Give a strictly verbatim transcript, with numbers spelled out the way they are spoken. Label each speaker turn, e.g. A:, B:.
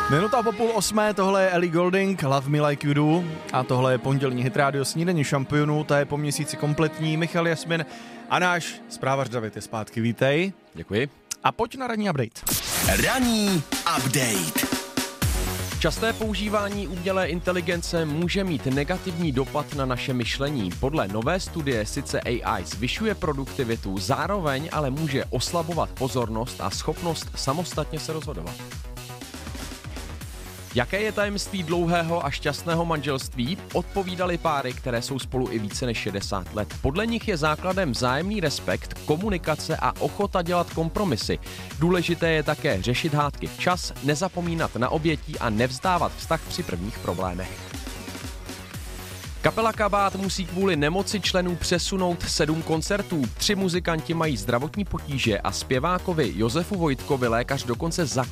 A: Minuta po půl osmé, tohle je Ellie Goulding, Love Me Like You Do a tohle je pondělní Hit Radio Snídaně šampionů, ta je po měsíci kompletní. Michal Jasmin a náš zprávař David je zpátky, vítej.
B: Děkuji.
A: A pojď na ranní update.
C: Ranní update.
B: Časté používání umělé inteligence může mít negativní dopad na naše myšlení. Podle nové studie sice A I zvyšuje produktivitu, zároveň ale může oslabovat pozornost a schopnost samostatně se rozhodovat. Jaké je tajemství dlouhého a šťastného manželství? Odpovídali páry, které jsou spolu i více než šedesát let. Podle nich je základem vzájemný respekt, komunikace a ochota dělat kompromisy. Důležité je také řešit hádky včas, nezapomínat na obětí a nevzdávat vztah při prvních problémech. Kapela Kabát musí kvůli nemoci členů přesunout sedm koncertů. Tři muzikanti mají zdravotní potíže a zpěvákovi Josefu Vojtkovi lékař dokonce zakázal